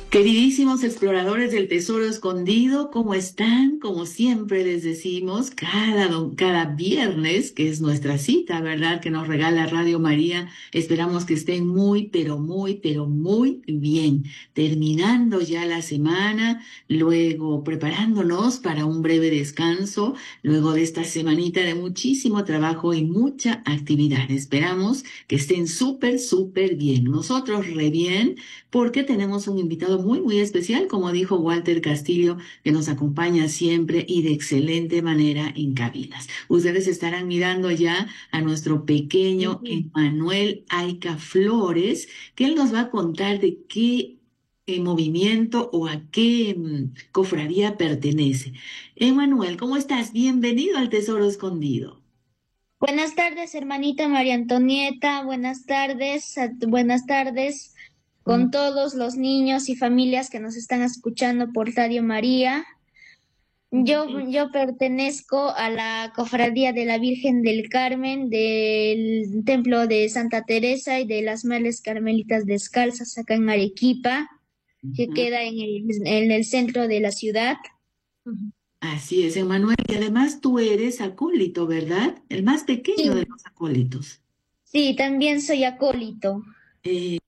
Queridísimos exploradores del tesoro escondido, ¿cómo están? Como siempre les decimos, cada viernes, que es nuestra cita, ¿verdad? Que nos regala Radio María, esperamos que estén muy, pero muy bien. Terminando ya la semana, luego preparándonos para un breve descanso, luego de esta semanita de muchísimo trabajo y mucha actividad. Esperamos que estén súper bien. Nosotros re bien porque tenemos un invitado muy especial, como dijo Walter Castillo, que nos acompaña siempre y de excelente manera en cabinas. Ustedes estarán mirando ya a nuestro pequeño Emmanuel Aica Flores, que él nos va a contar de qué movimiento o a qué cofradía pertenece. Emmanuel, ¿cómo estás? Bienvenido al Tesoro Escondido. Buenas tardes, hermanita María Antonieta. Buenas tardes con todos los niños y familias que nos están escuchando por Radio María. Yo pertenezco a la Cofradía de la Virgen del Carmen, del Templo de Santa Teresa y de las Madres Carmelitas Descalzas acá en Arequipa, que Ujú. queda en el centro de la ciudad. Así es, Emanuel. Y además tú eres acólito, ¿verdad? El más pequeño de Sí, los acólitos. sí, también soy acólito.